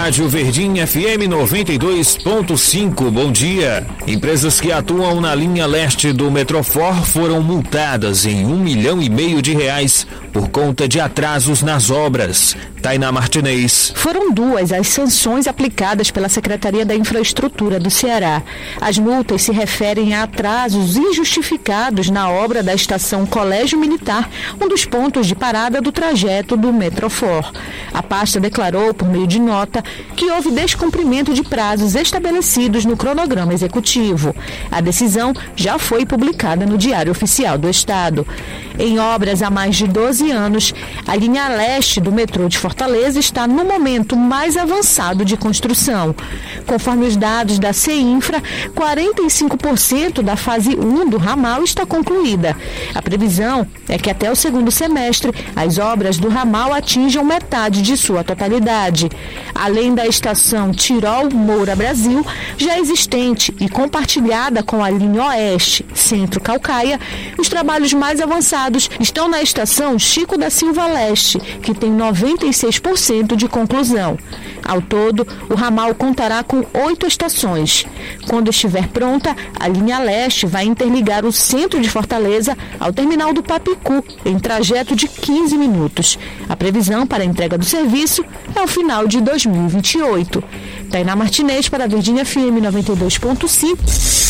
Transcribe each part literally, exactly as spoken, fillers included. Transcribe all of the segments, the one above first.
Rádio Verdinha F M noventa e dois ponto cinco, bom dia. Empresas que atuam na linha leste do Metrofor foram multadas em um milhão e meio de reais por conta de atrasos nas obras. Tainá Martinez. Foram duas as sanções aplicadas pela Secretaria da Infraestrutura do Ceará. As multas se referem a atrasos injustificados na obra da estação Colégio Militar, um dos pontos de parada do trajeto do Metrofor. A pasta declarou, por meio de nota, que houve descumprimento de prazos estabelecidos no cronograma executivo. A decisão já foi publicada no Diário Oficial do Estado. Em obras há mais de doze anos, a linha leste do metrô de Fortaleza está no momento mais avançado de construção. Conforme os dados da CEINFRA, quarenta e cinco por cento da fase um do ramal está concluída. A previsão é que até o segundo semestre, as obras do ramal atinjam metade de sua totalidade. Além da estação Tirol Moura Brasil, já existente e compartilhada com a linha Oeste, Centro Caucaia, os trabalhos mais avançados estão na estação Chico da Silva Leste, que tem noventa e seis por cento de conclusão. Ao todo, o ramal contará com oito estações. Quando estiver pronta, a linha leste vai interligar o centro de Fortaleza ao terminal do Papicu, em trajeto de quinze minutos. A previsão para a entrega do serviço é o final de dois mil e vinte e oito. Tainá Martinez para a Verdinha F M noventa e dois ponto cinco.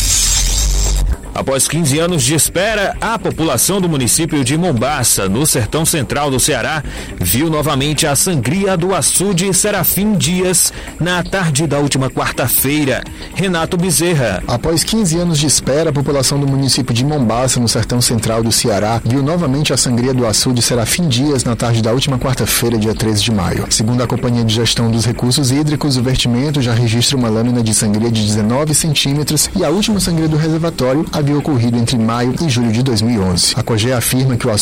Após quinze anos de espera, a população do município de Mombaça, no sertão central do Ceará, viu novamente a sangria do açude Serafim Dias na tarde da última quarta-feira. Renato Bezerra. Após quinze anos de espera, a população do município de Mombaça, no sertão central do Ceará, viu novamente a sangria do açude Serafim Dias na tarde da última quarta-feira, dia treze de maio. Segundo a Companhia de Gestão dos Recursos Hídricos, o vertimento já registra uma lâmina de sangria de dezenove centímetros e a última sangria do reservatório havia ocorrido entre maio e julho de dois mil e onze. A COGÉ afirma que o açude